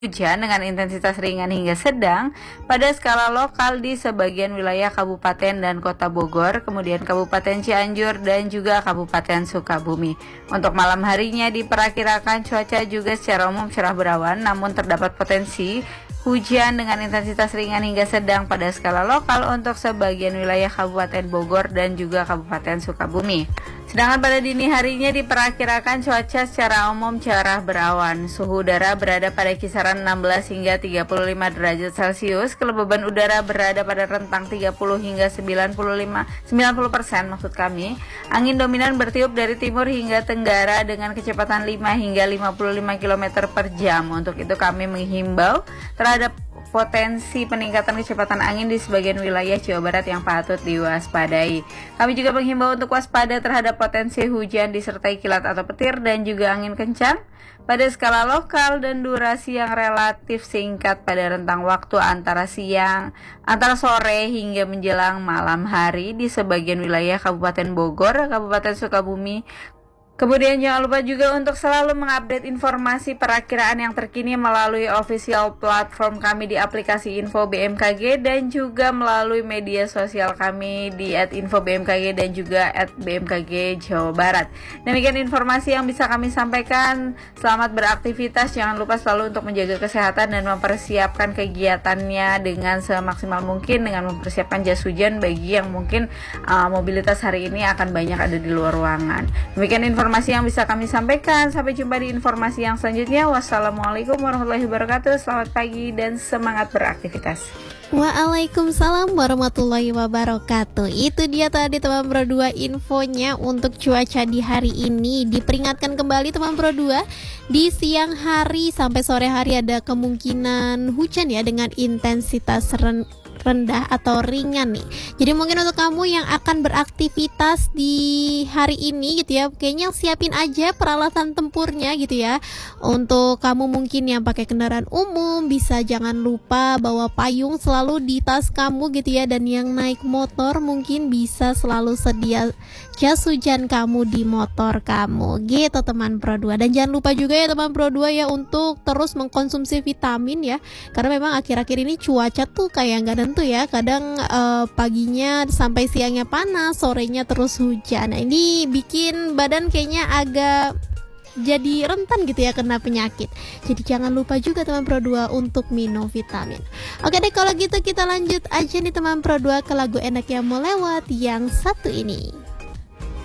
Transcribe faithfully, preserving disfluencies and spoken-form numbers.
Hujan dengan intensitas ringan hingga sedang pada skala lokal di sebagian wilayah Kabupaten dan Kota Bogor, kemudian Kabupaten Cianjur dan juga Kabupaten Sukabumi. Untuk malam harinya diperkirakan cuaca juga secara umum cerah berawan, namun terdapat potensi hujan dengan intensitas ringan hingga sedang pada skala lokal untuk sebagian wilayah Kabupaten Bogor dan juga Kabupaten Sukabumi. Sedangkan pada dini harinya diperkirakan cuaca secara umum cerah berawan. Suhu udara berada pada kisaran enam belas hingga tiga puluh lima derajat Celcius. Kelembaban udara berada pada rentang tiga puluh hingga sembilan puluh lima sembilan puluh persen maksud kami. Angin dominan bertiup dari timur hingga tenggara dengan kecepatan lima hingga lima puluh lima kilometer per jam. Untuk itu kami menghimbau terhadap potensi peningkatan kecepatan angin di sebagian wilayah Jawa Barat yang patut diwaspadai. Kami juga menghimbau untuk waspada terhadap potensi hujan disertai kilat atau petir dan juga angin kencang pada skala lokal dan durasi yang relatif singkat pada rentang waktu antara siang, antara sore hingga menjelang malam hari di sebagian wilayah Kabupaten Bogor, Kabupaten Sukabumi. Kemudian jangan lupa juga untuk selalu mengupdate informasi perakiraan yang terkini melalui official platform kami di aplikasi Info B M K G dan juga melalui media sosial kami di et info b m k g dan juga et b m k g Jawa Barat. Demikian informasi yang bisa kami sampaikan. Selamat beraktivitas, jangan lupa selalu untuk menjaga kesehatan dan mempersiapkan kegiatannya dengan semaksimal mungkin dengan mempersiapkan jas hujan bagi yang mungkin uh, mobilitas hari ini akan banyak ada di luar ruangan. Demikian informasi informasi yang bisa kami sampaikan. Sampai jumpa di informasi yang selanjutnya. Wassalamualaikum warahmatullahi wabarakatuh. Selamat pagi dan semangat beraktivitas. Waalaikumsalam warahmatullahi wabarakatuh. Itu dia tadi teman Pro dua infonya untuk cuaca di hari ini. Diperingatkan kembali teman Pro dua, di siang hari sampai sore hari ada kemungkinan hujan ya dengan intensitas ren- rendah atau ringan nih. Jadi mungkin untuk kamu yang akan beraktivitas di hari ini gitu ya, kayaknya siapin aja peralatan tempurnya gitu ya. Untuk kamu mungkin yang pakai kendaraan umum, bisa jangan lupa bawa payung selalu di tas kamu gitu ya. Dan yang naik motor mungkin bisa selalu sedia jas hujan kamu di motor kamu gitu teman Pro dua. Dan jangan lupa juga ya teman Pro dua ya untuk terus mengkonsumsi vitamin ya. Karena memang akhir-akhir ini cuaca tuh kayak nggak tentu ya. Kadang uh, paginya sampai siangnya panas, sorenya terus hujan. Nah, ini bikin badan kayaknya agak jadi rentan gitu ya kena penyakit. Jadi jangan lupa juga teman Pro dua untuk minum vitamin. Oke deh kalau gitu kita lanjut aja nih teman Pro dua ke lagu enak yang mau lewat yang satu ini.